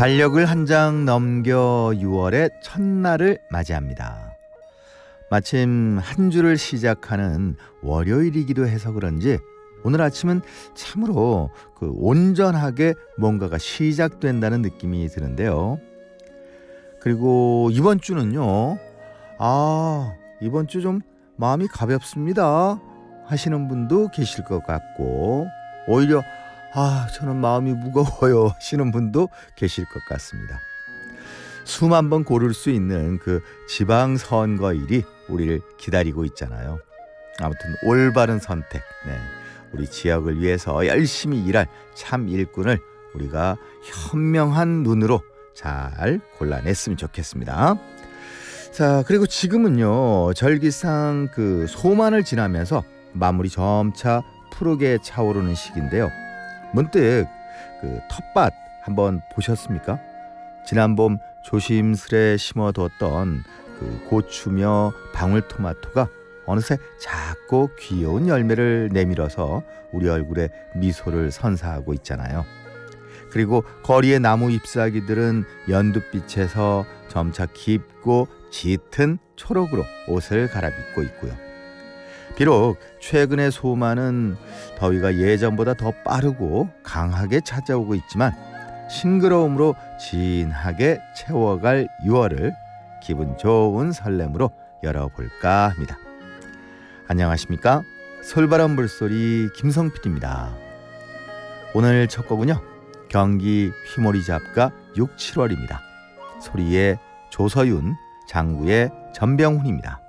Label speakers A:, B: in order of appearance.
A: 달력을 한 장 넘겨 6월의 첫날을 맞이합니다. 마침 한 주를 시작하는 월요일이기도 해서 그런지 오늘 아침은 참으로 온전하게 뭔가가 시작된다는 느낌이 드는데요. 그리고 이번 주는요. 이번 주 좀 마음이 가볍습니다 하시는 분도 계실 것 같고, 오히려 저는 마음이 무거워요 하시는 분도 계실 것 같습니다. 수만 번 고를 수 있는 지방선거일이 우리를 기다리고 있잖아요. 아무튼 올바른 선택, 우리 지역을 위해서 열심히 일할 참 일꾼을 우리가 현명한 눈으로 잘 골라냈으면 좋겠습니다. 자, 그리고 지금은요, 절기상 소만을 지나면서 만물이 점차 푸르게 차오르는 시기인데요. 문득 텃밭 한번 보셨습니까? 지난 봄 조심스레 심어뒀던 고추며 방울토마토가 어느새 작고 귀여운 열매를 내밀어서 우리 얼굴에 미소를 선사하고 있잖아요. 그리고 거리의 나무 잎사귀들은 연두빛에서 점차 깊고 짙은 초록으로 옷을 갈아입고 있고요. 비록 최근의 소만은 더위가 예전보다 더 빠르고 강하게 찾아오고 있지만 싱그러움으로 진하게 채워갈 6월을 기분 좋은 설렘으로 열어볼까 합니다. 안녕하십니까? 솔바람 불소리 김성필입니다. 오늘 첫 곡은요, 경기 휘모리 잡가 6, 7월입니다. 소리의 조서윤, 장구의 전병훈입니다.